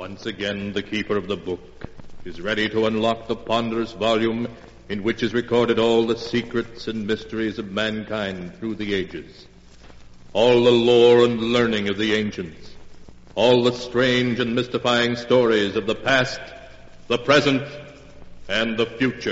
Once again, the keeper of the book is ready to unlock the ponderous volume in which is recorded all the secrets and mysteries of mankind through the ages, all the lore and learning of the ancients, all the strange and mystifying stories of the past, the present, and the future.